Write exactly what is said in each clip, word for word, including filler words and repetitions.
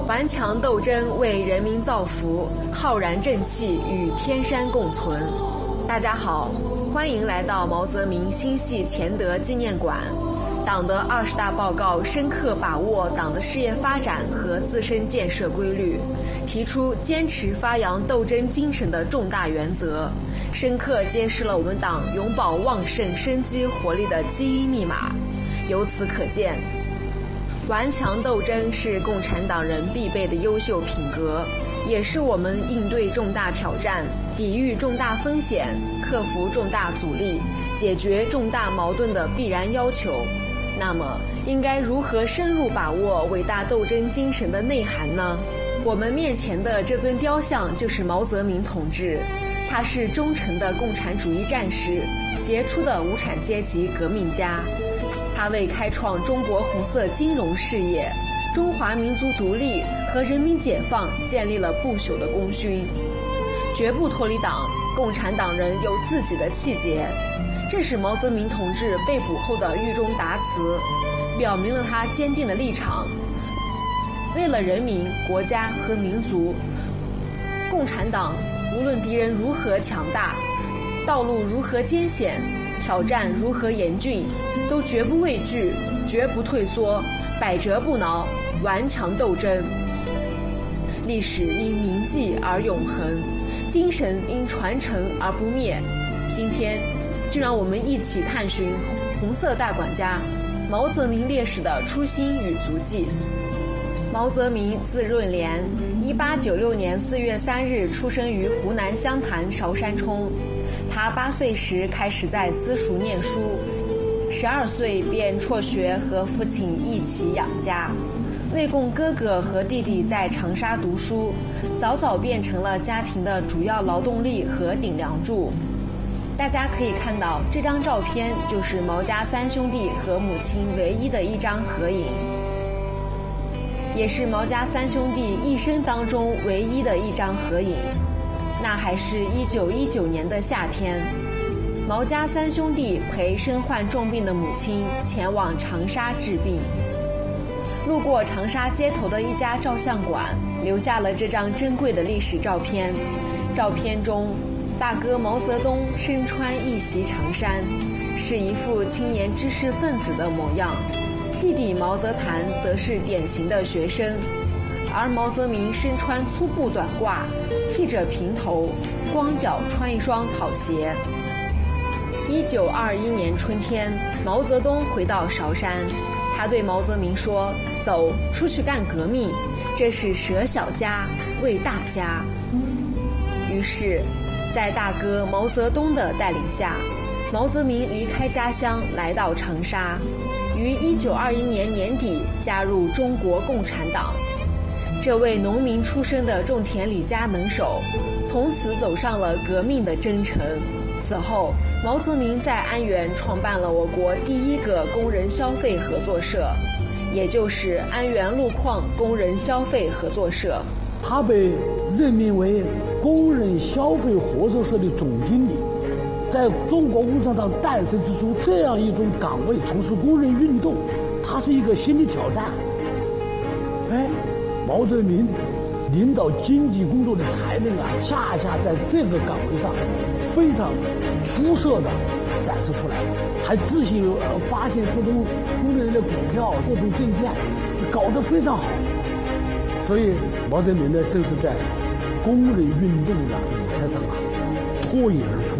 顽强斗争为人民造福，浩然正气与天山共存。大家好，欢迎来到毛泽民心系乾德纪念馆。党的二十大报告深刻把握党的事业发展和自身建设规律，提出坚持发扬斗争精神的重大原则，深刻揭示了我们党永葆旺盛生机活力的基因密码。由此可见，顽强斗争是共产党人必备的优秀品格，也是我们应对重大挑战、抵御重大风险、克服重大阻力、解决重大矛盾的必然要求。那么，应该如何深入把握伟大斗争精神的内涵呢？我们面前的这尊雕像就是毛泽民同志，他是忠诚的共产主义战士，杰出的无产阶级革命家。他为开创中国红色金融事业、中华民族独立和人民解放建立了不朽的功勋。绝不脱离党，共产党人有自己的气节。这是毛泽民同志被捕后的狱中答词，表明了他坚定的立场。为了人民、国家和民族，共产党无论敌人如何强大，道路如何艰险，挑战如何严峻，都绝不畏惧，绝不退缩，百折不挠，顽强斗争。历史因铭记而永恒，精神因传承而不灭。今天就让我们一起探寻红色大管家毛泽民烈士的初心与足迹。毛泽民字润莲，一八九六年四月三日出生于湖南湘潭韶山冲。他八岁时开始在私塾念书，十二岁便辍学和父亲一起养家，为供哥哥和弟弟在长沙读书，早早变成了家庭的主要劳动力和顶梁柱。大家可以看到，这张照片就是毛家三兄弟和母亲唯一的一张合影，也是毛家三兄弟一生当中唯一的一张合影。那还是一九一九年的夏天，毛家三兄弟陪身患重病的母亲前往长沙治病，路过长沙街头的一家照相馆，留下了这张珍贵的历史照片。照片中，大哥毛泽东身穿一袭长衫，是一副青年知识分子的模样；弟弟毛泽谭则是典型的学生，而毛泽民身穿粗布短褂，剃着平头，光脚穿一双草鞋。一九二一年春天，毛泽东回到韶山，他对毛泽民说：“走，出去干革命，这是舍小家为大家。”于是，在大哥毛泽东的带领下，毛泽民离开家乡来到长沙，于一九二一年年底加入中国共产党。这位农民出身的种田里家能手，从此走上了革命的征程。此后，毛泽民在安源创办了我国第一个工人消费合作社，也就是安源路矿工人消费合作社。 他被任命为工人消费合作社的总经理。在中国共产党诞生之初，这样一种岗位从事工人运动，它是一个新的挑战。哎，毛泽民领导经济工作的才能啊，恰恰在这个岗位上非常出色的展示出来，还自行发行各种工人的股票、各种证券，搞得非常好。所以毛泽民呢，正是在工人运动的舞台上啊脱颖而出。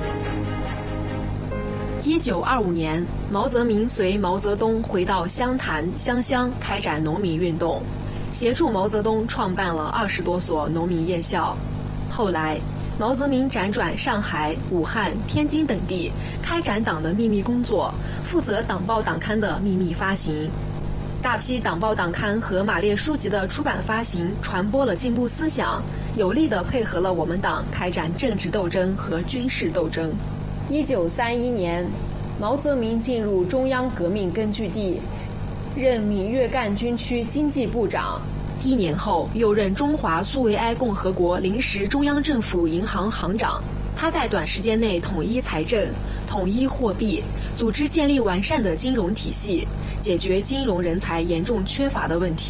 一九二五年，毛泽民随毛泽东回到湘潭、湘乡开展农民运动，协助毛泽东创办了二十多所农民夜校。后来，毛泽民辗转上海、武汉、天津等地，开展党的秘密工作，负责党报党刊的秘密发行。大批党报党刊和马列书籍的出版发行，传播了进步思想，有力地配合了我们党开展政治斗争和军事斗争。一九三一年，毛泽民进入中央革命根据地，任闽粤赣军区经济部长。一年后，又任中华苏维埃共和国临时中央政府银行行长。他在短时间内统一财政，统一货币，组织建立完善的金融体系，解决金融人才严重缺乏的问题。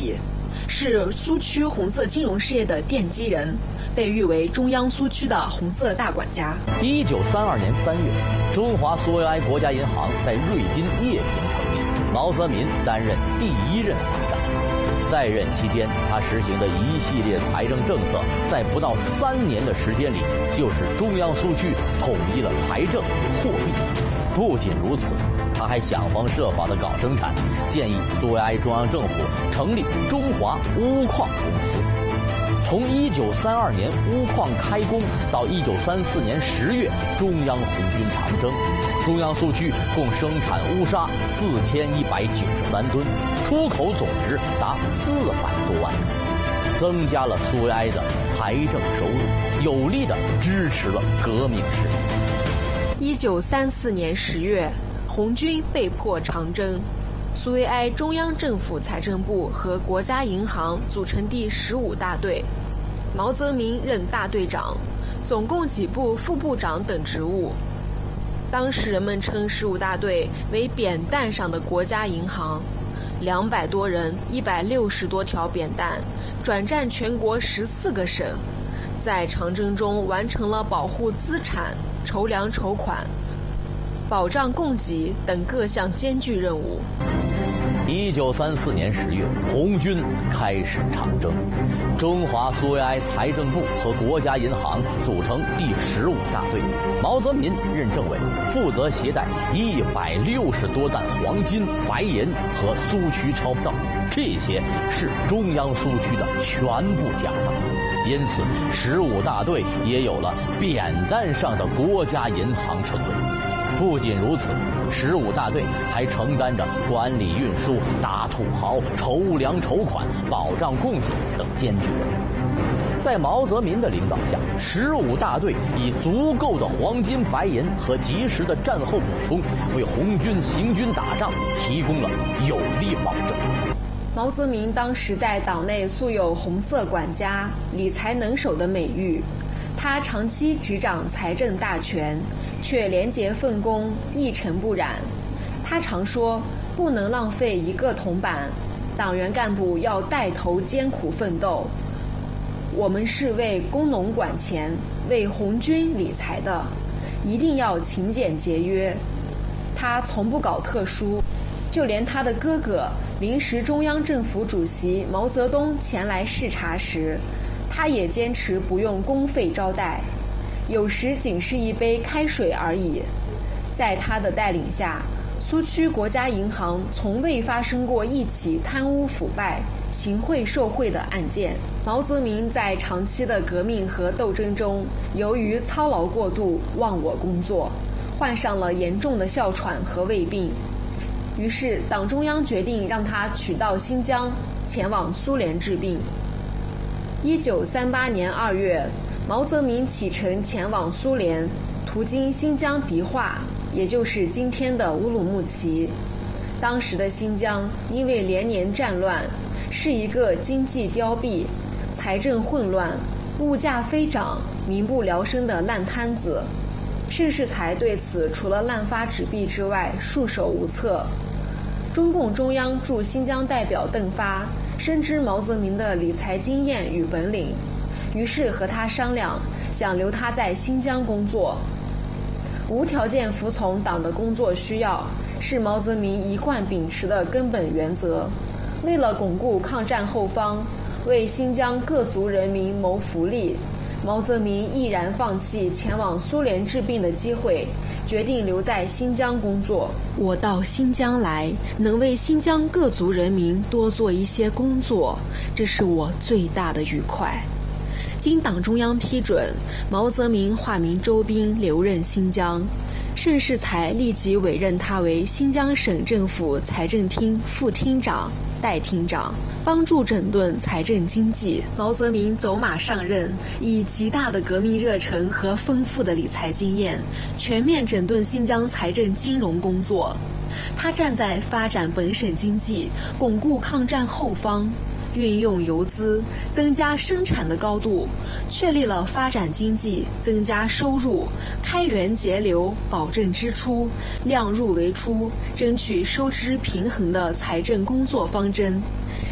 是苏区红色金融事业的奠基人，被誉为中央苏区的红色大管家。 一九三二年三月，中华苏维埃国家银行在瑞金叶平成立，毛泽民担任第一任行长。在任期间，他实行的一系列财政政策，在不到三年的时间里，就使中央苏区统一了财政与货币。不仅如此，他还想方设法地搞生产，建议苏维埃中央政府成立中华钨矿公司。从一九三二年钨矿开工到一九三四年十月，中央红军长征，中央苏区共生产钨砂四千一百九十三吨，出口总值达四百多万吨，增加了苏维埃的财政收入，有力地支持了革命事业。 一九三四年十月，红军被迫长征，苏维埃中央政府财政部和国家银行组成第十五大队，毛泽民任大队长，总共几部副部长等职务。当时人们称十五大队为扁担上的国家银行，两百多人，一百六十多条扁担，转战全国十四个省，在长征中完成了保护资产、筹粮筹款、保障供给等各项艰巨任务。 一九三四年十月，红军开始长征，中华苏维埃财政部和国家银行组成第十五大队，毛泽民任政委，负责携带一百六十多担黄金、白银和苏区钞票，这些是中央苏区的全部家当。因此，十五大队也有了扁担上的国家银行称谓。不仅如此，十五大队还承担着管理运输、打土豪、筹粮筹款、保障供给等艰巨任务。在毛泽民的领导下，十五大队以足够的黄金、白银和及时的战后补充，为红军行军打仗提供了有力保证。 毛泽民当时在党内素有红色管家、理财能手的美誉，他长期执掌财政大权，却廉洁奉公，一尘不染。他常说，不能浪费一个铜板，党员干部要带头艰苦奋斗。我们是为工农管钱、为红军理财的，一定要勤俭节约。他从不搞特殊，就连他的哥哥临时中央政府主席毛泽东前来视察时，他也坚持不用公费招待，有时仅是一杯开水而已。在他的带领下，苏区国家银行从未发生过一起贪污腐败、行贿受贿的案件。毛泽民在长期的革命和斗争中，由于操劳过度、忘我工作，患上了严重的哮喘和胃病。于是党中央决定让他取道新疆，前往苏联治病。一九三八年二月，毛泽民启程前往苏联，途经新疆迪化，也就是今天的乌鲁木齐。当时的新疆因为连年战乱，是一个经济凋敝、财政混乱、物价飞涨、民不聊生的烂摊子。盛世才对此除了滥发纸币之外束手无策。中共中央驻新疆代表邓发深知毛泽民的理财经验与本领，于是和他商量，想留他在新疆工作。无条件服从党的工作需要，是毛泽民一贯秉持的根本原则。为了巩固抗战后方，为新疆各族人民谋福利，毛泽民毅然放弃前往苏联治病的机会，决定留在新疆工作。我到新疆来，能为新疆各族人民多做一些工作，这是我最大的愉快。经党中央批准，毛泽民化名周斌留任新疆。盛世才立即委任他为新疆省政府财政厅副厅长、代厅长，帮助整顿财政经济。毛泽民走马上任，以极大的革命热忱和丰富的理财经验，全面整顿新疆财政金融工作。他站在发展本省经济、巩固抗战后方、运用游资、增加生产的高度，确立了发展经济、增加收入、开源节流、保证支出、量入为出、争取收支平衡的财政工作方针，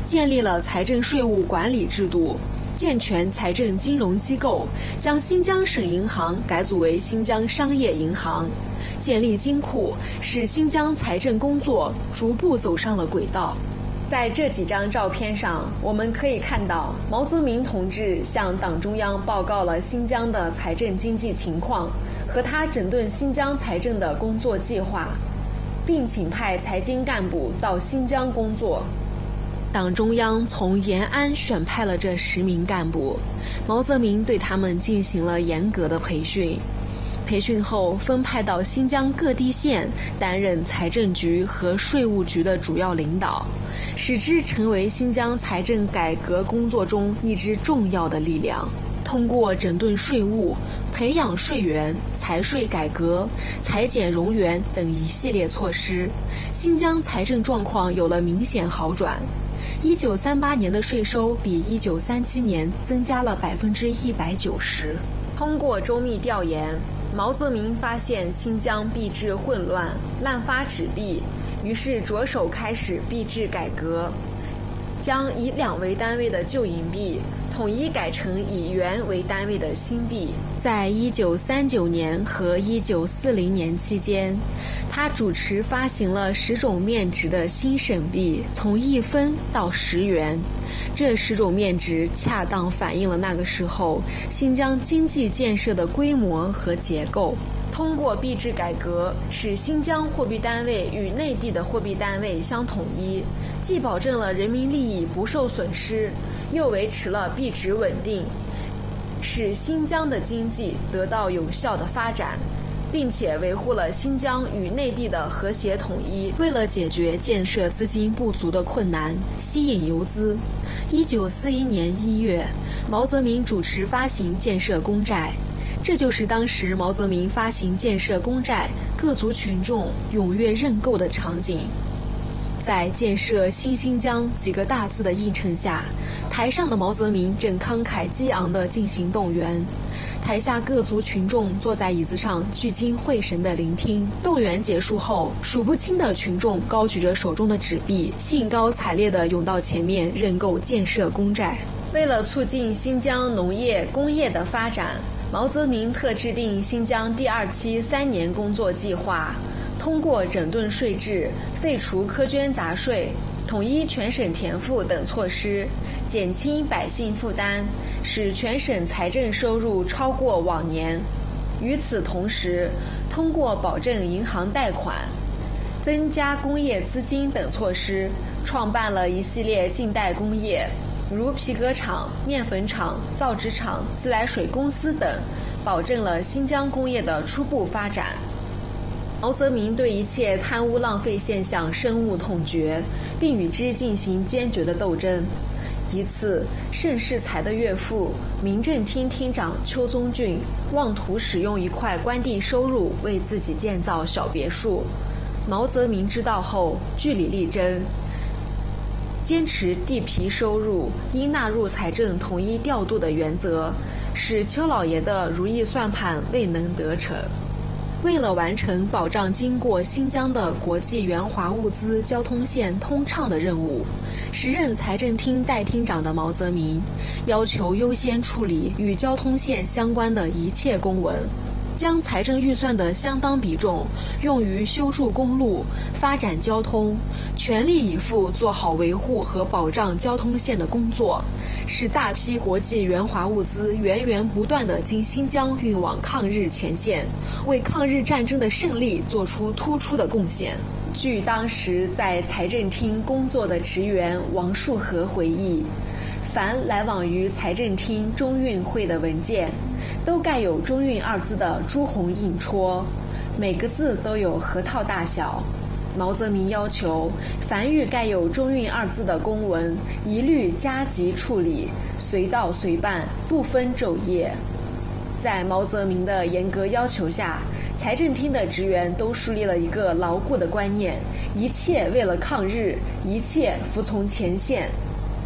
建立了财政税务管理制度，健全财政金融机构，将新疆省银行改组为新疆商业银行，建立金库，使新疆财政工作逐步走上了轨道。在这几张照片上，我们可以看到毛泽民同志向党中央报告了新疆的财政经济情况和他整顿新疆财政的工作计划，并请派财经干部到新疆工作。党中央从延安选派了这十名干部，毛泽民对他们进行了严格的培训。培训后分派到新疆各地县担任财政局和税务局的主要领导，使之成为新疆财政改革工作中一支重要的力量。通过整顿税务、培养税源、财税改革、裁减冗员等一系列措施，新疆财政状况有了明显好转。一九三八年的税收比一九三七年增加了百分之一百九十。通过周密调研，毛泽民发现新疆币制混乱，滥发纸币，于是着手开始币制改革，将以两为单位的旧银币统一改成以元为单位的新币。在一九三九年和一九四零年期间，他主持发行了十种面值的新省币，从一分到十元。这十种面值恰当反映了那个时候新疆经济建设的规模和结构。通过币制改革，使新疆货币单位与内地的货币单位相统一，既保证了人民利益不受损失，又维持了币值稳定，使新疆的经济得到有效的发展，并且维护了新疆与内地的和谐统一。为了解决建设资金不足的困难，吸引游资，一九四一年一月，毛泽民主持发行建设公债。这就是当时毛泽民发行建设公债，各族群众踊跃认购的场景。在建设新新疆几个大字的映衬下，台上的毛泽民正慷慨激昂地进行动员，台下各族群众坐在椅子上聚精会神地聆听。动员结束后，数不清的群众高举着手中的纸币，兴高采烈地涌到前面认购建设公债。为了促进新疆农业工业的发展，毛泽民特制定新疆第二期三年工作计划，通过整顿税制、废除苛捐杂税、统一全省田赋等措施，减轻百姓负担，使全省财政收入超过往年。与此同时，通过保证银行贷款、增加工业资金等措施，创办了一系列近代工业，如皮革厂、面粉厂、造纸厂、自来水公司等，保证了新疆工业的初步发展。毛泽民对一切贪污浪费现象深恶痛绝，并与之进行坚决的斗争。一次，盛世才的岳父民政厅厅长邱宗俊妄图使用一块官地收入为自己建造小别墅，毛泽民知道后据理力争，坚持地皮收入应纳入财政统一调度的原则，使邱老爷的如意算盘未能得逞。为了完成保障经过新疆的国际援华物资交通线通畅的任务，时任财政厅代厅长的毛泽民要求优先处理与交通线相关的一切公文，将财政预算的相当比重用于修筑公路、发展交通，全力以赴做好维护和保障交通线的工作，使大批国际援华物资源源不断地经新疆运往抗日前线，为抗日战争的胜利做出突出的贡献。据当时在财政厅工作的职员王树和回忆，凡来往于财政厅中运会的文件，都盖有中运二字的朱红印戳，每个字都有核桃大小。毛泽民要求，凡遇盖有中运二字的公文，一律加急处理，随到随办，不分昼夜。在毛泽民的严格要求下，财政厅的职员都树立了一个牢固的观念：一切为了抗日，一切服从前线。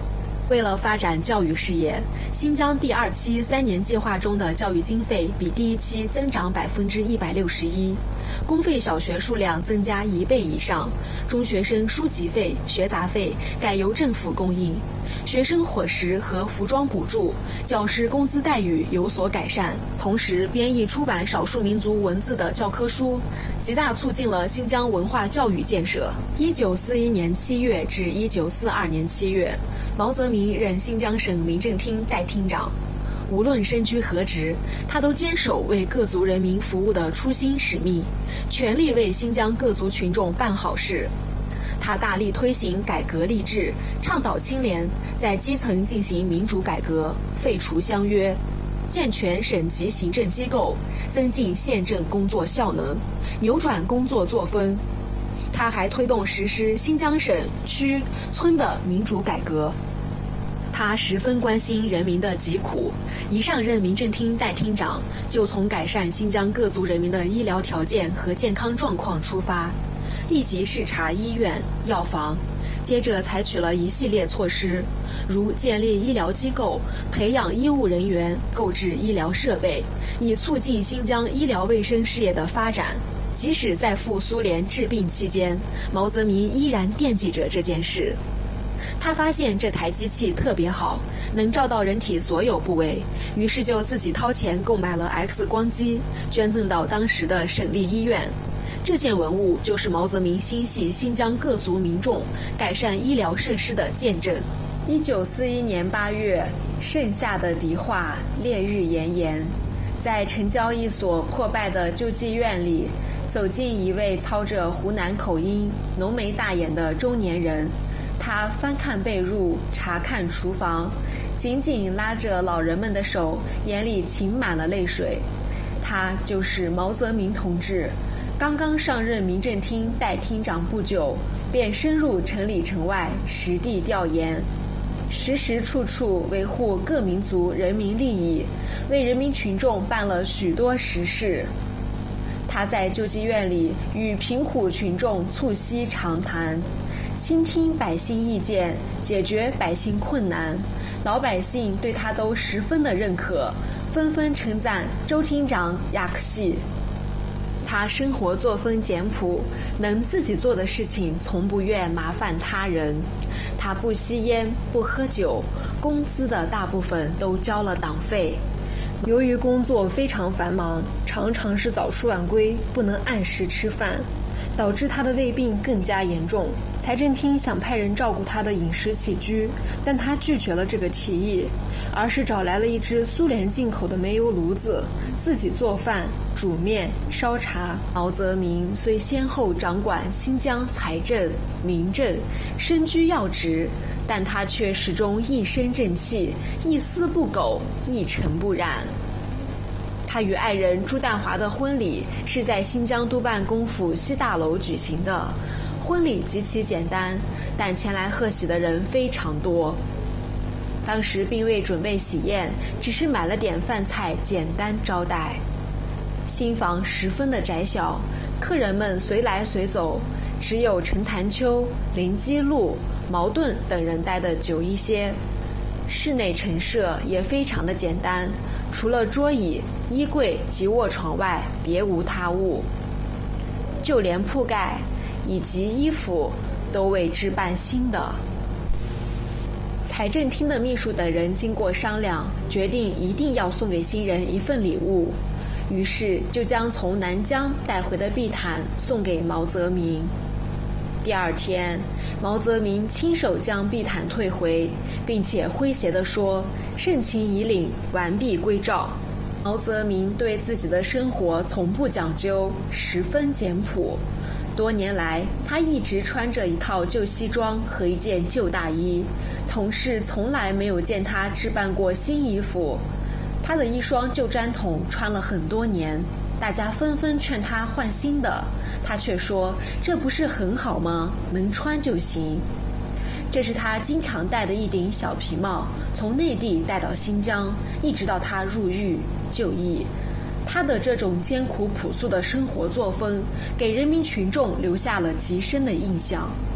为了发展教育事业，新疆第二期三年计划中的教育经费比第一期增长百分之一百六十一，公费小学数量增加一倍以上，中学生书籍费、学杂费改由政府供应，学生伙食和服装补助，教师工资待遇有所改善，同时编译出版少数民族文字的教科书，极大促进了新疆文化教育建设。一九四一年七月至一九四二年七月，毛泽民任新疆省民政厅代厅长。无论身居何职，他都坚守为各族人民服务的初心使命，全力为新疆各族群众办好事。他大力推行改革励志，倡导清廉，在基层进行民主改革，废除乡约，健全省级行政机构，增进县政工作效能，扭转工作作风。他还推动实施新疆省、区、村的民主改革。他十分关心人民的疾苦，一上任民政厅代厅长，就从改善新疆各族人民的医疗条件和健康状况出发，立即视察医院、药房，接着采取了一系列措施，如建立医疗机构、培养医务人员、购置医疗设备，以促进新疆医疗卫生事业的发展。即使在赴苏联治病期间，毛泽民依然惦记着这件事。他发现这台机器特别好，能照到人体所有部位，于是就自己掏钱购买了 X 光机，捐赠到当时的省立医院。这件文物就是毛泽民心系新疆各族民众、改善医疗设施的见证。一九四一年八月，盛夏的迪化，烈日炎炎，在城郊一所破败的救济院里，走进一位操着湖南口音、浓眉大眼的中年人。他翻看被褥，查看厨房，紧紧拉着老人们的手，眼里噙满了泪水。他就是毛泽民同志，刚刚上任民政厅代厅长不久，便深入城里城外实地调研，时时处处维护各民族人民利益，为人民群众办了许多实事。他在救济院里与贫苦群众促膝长谈，倾听百姓意见，解决百姓困难，老百姓对他都十分的认可，纷纷称赞周厅长雅克西。他生活作风简朴，能自己做的事情从不愿麻烦他人。他不吸烟，不喝酒，工资的大部分都交了党费。由于工作非常繁忙，常常是早出晚归，不能按时吃饭，导致他的胃病更加严重。财政厅想派人照顾他的饮食起居，但他拒绝了这个提议，而是找来了一只苏联进口的煤油炉子，自己做饭、煮面、烧茶。毛泽民虽先后掌管新疆财政、民政，身居要职，但他却始终一身正气，一丝不苟，一尘不染。他与爱人朱旦华的婚礼是在新疆督办公府西大楼举行的，婚礼极其简单，但前来贺喜的人非常多。当时并未准备喜宴，只是买了点饭菜简单招待。新房十分的窄小，客人们随来随走，只有陈潭秋、林基路、茅盾等人待得久一些。室内陈设也非常的简单，除了桌椅、衣柜及卧床外，别无他物。就连铺盖以及衣服都为之办新的。财政厅的秘书等人经过商量，决定一定要送给新人一份礼物，于是就将从南疆带回的地毯送给毛泽民。第二天，毛泽民亲手将地毯退回，并且诙谐地说：“盛情已领，完璧归赵。”毛泽民对自己的生活从不讲究，十分简朴。多年来，他一直穿着一套旧西装和一件旧大衣，同事从来没有见他置办过新衣服。他的一双旧毡筒穿了很多年，大家纷纷劝他换新的，他却说：“这不是很好吗？能穿就行。”这是他经常戴的一顶小皮帽，从内地带到新疆，一直到他入狱就义。他的这种艰苦朴素的生活作风，给人民群众留下了极深的印象。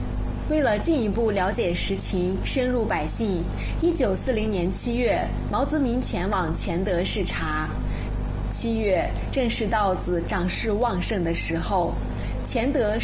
为了进一步了解实情，深入百姓，一九四零年七月，毛泽民前往乾德视察。七月正是稻子长势旺盛的时候，乾德